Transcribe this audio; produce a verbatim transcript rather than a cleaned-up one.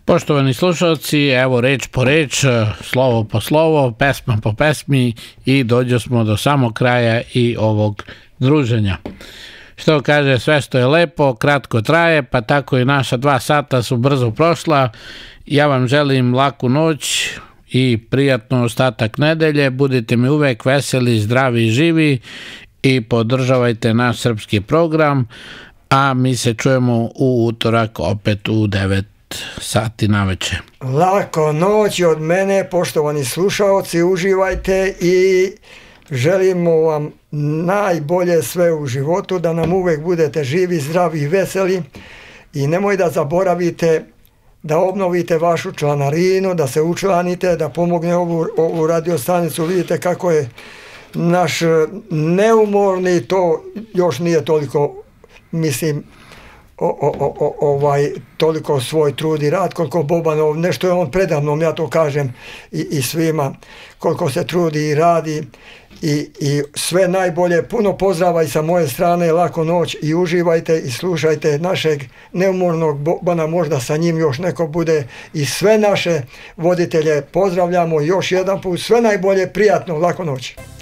Poštovani slušalci, evo reč po reč, slovo po slovo, pesma po pesmi i dođo smo do samog kraja i ovog druženja. Što kaže, sve što je lepo, kratko traje, pa tako i naša dva sata su brzo prošla. Ja vam želim laku noć i prijatno ostatak nedelje. Budite mi uvek veseli, zdravi i živi i podržavajte naš srpski program, a mi se čujemo u utorak opet u devet sati na večer. Lako noć od mene, poštovani slušaoci, uživajte i želimo vam najbolje sve u životu, da nam uvek budete živi, zdravi i veseli i nemoj da zaboravite da obnovite vašu članarinu, da se učlanite, da pomogne ovu, ovu radiostanicu. Vidite kako je naš neumorni, to još nije toliko, mislim, O, o, o, ovaj, toliko svoj trud i rad koliko Bobanov, nešto je on predavnom, ja to kažem i, i svima, koliko se trudi i radi i, i sve najbolje, puno pozdrava i sa moje strane, laku noć i uživajte i slušajte našeg neumornog Bobana, možda sa njim još neko bude i sve naše voditelje pozdravljamo još jedan put, sve najbolje, prijatno, laku noć.